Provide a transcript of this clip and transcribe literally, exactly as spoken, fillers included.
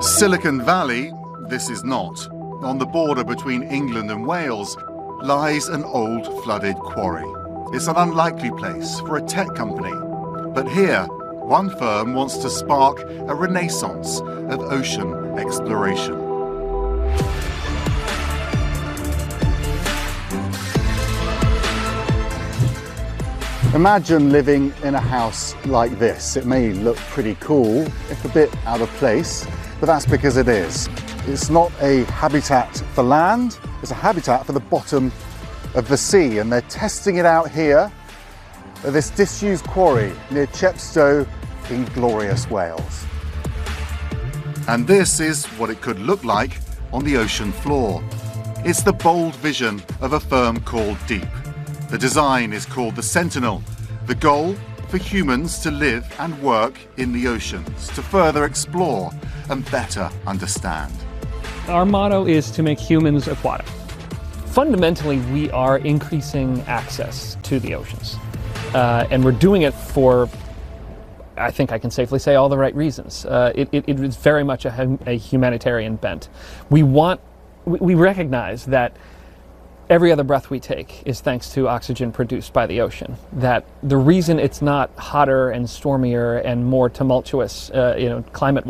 Silicon Valley, this is not. On the border between England and Wales lies an old flooded quarry. It's an unlikely place for a tech company. But here, one firm wants to spark a renaissance of ocean exploration. Imagine living in a house like this. It may look pretty cool, if a bit out of place, but that's because it is. It's not a habitat for land, it's a habitat for the bottom of the sea, and they're testing it out here at this disused quarry near Chepstow in glorious Wales. And this is what it could look like on the ocean floor. It's the bold vision of a firm called Deep. The design is called the Sentinel. The goal? For humans to live and work in the oceans, to further explore and better understand. Our motto is to make humans aquatic. Fundamentally, we are increasing access to the oceans. Uh, and we're doing it for, I think I can safely say, all the right reasons. Uh, it, it, it is very much a, a humanitarian bent. We want, we, we recognize that every other breath we take is thanks to oxygen produced by the ocean. That the reason it's not hotter and stormier and more tumultuous, uh, you know, climate